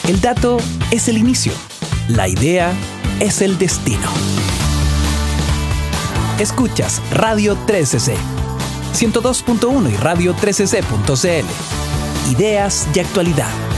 El dato es el inicio, la idea es el destino. Escuchas Radio 13C, 102.1 y radio13c.cl. Ideas y actualidad.